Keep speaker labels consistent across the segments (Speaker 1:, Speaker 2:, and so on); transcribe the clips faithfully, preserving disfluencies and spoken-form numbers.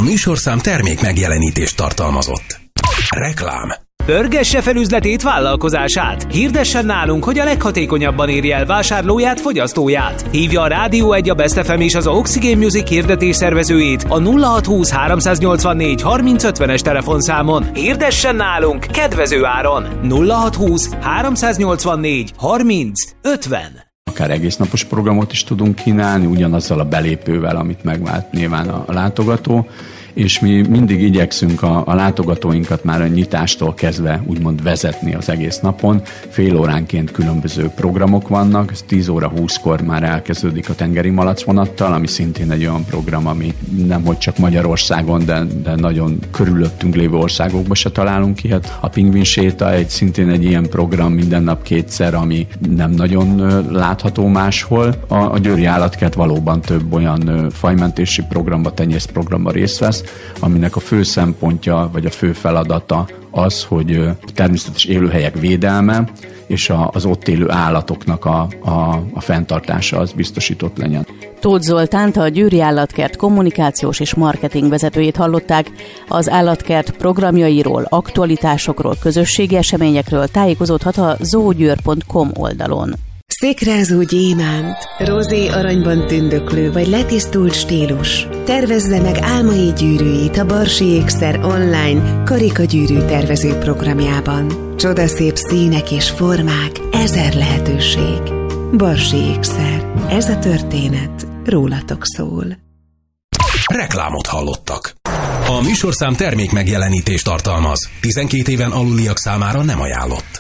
Speaker 1: műsorszám termék megjelenítést tartalmazott. Reklám.
Speaker 2: Pörgesse fel üzletét, vállalkozását. Hirdessen nálunk, hogy a leghatékonyabban érje el vásárlóját, fogyasztóját. Hívja a Rádió egy, a Best ef em és az Oxygen Music hirdetés szervezőjét a nulla hat húsz háromszáznyolcvannégy harminc ötvenes telefonszámon. Hirdessen nálunk kedvező áron. nulla hat húsz háromszáznyolcvannégy harminc ötven.
Speaker 3: Akár egésznapos programot is tudunk kínálni, ugyanazzal a belépővel, amit megvált nyilván a látogató, és mi mindig igyekszünk a, a látogatóinkat már a nyitástól kezdve úgymond vezetni az egész napon. Fél óránként különböző programok vannak, ez tíz óra húszkor már elkezdődik a tengeri malacvonattal, ami szintén egy olyan program, ami nemhogy csak Magyarországon, de, de nagyon körülöttünk lévő országokban se találunk ilyet. A Pingvin séta egy szintén egy ilyen program, minden nap kétszer, ami nem nagyon látható máshol. A, a Győri Állatkert valóban több olyan fajmentési programba, tenyészprogramba részt vesz, aminek a fő szempontja, vagy a fő feladata az, hogy természetes élőhelyek védelme és a, az ott élő állatoknak a, a, a fenntartása az biztosított legyen.
Speaker 4: Tóth Zoltánt, a Győri Állatkert kommunikációs és marketing vezetőjét hallották. Az Állatkert programjairól, aktualitásokról, közösségi eseményekről tájékozódhat a zoogyőr pont com oldalon.
Speaker 5: Székrázó gyémánt, rozé aranyban tündöklő vagy letisztult stílus. Tervezze meg álmai gyűrűit a Barsi Ékszer online karikagyűrű tervező programjában. Csodaszép színek és formák, ezer lehetőség. Barsi Ékszer. Ez a történet rólatok szól.
Speaker 1: Reklámot hallottak. A műsorszám termék megjelenítést tartalmaz. tizenkét éven aluliak számára nem ajánlott.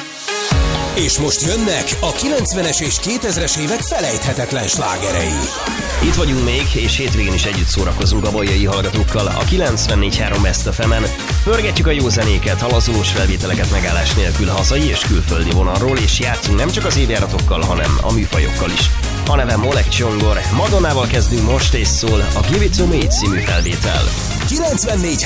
Speaker 1: És most jönnek a kilencvenes és kétezres évek felejthetetlen slágerei.
Speaker 6: Itt vagyunk még, és hétvégén is együtt szórakozunk a bolyai hallgatókkal a kilencvennégy három Best ef em-en. Pörgetjük a jó zenéket, halaszolós felvételeket megállás nélkül hazai és külföldi vonalról, és játszunk nem csak az évjáratokkal, hanem a műfajokkal is. A nevem Oleg Csongor, Madonnával kezdünk most, és szól a Give It To Me című felvétel.
Speaker 1: kilencvennégy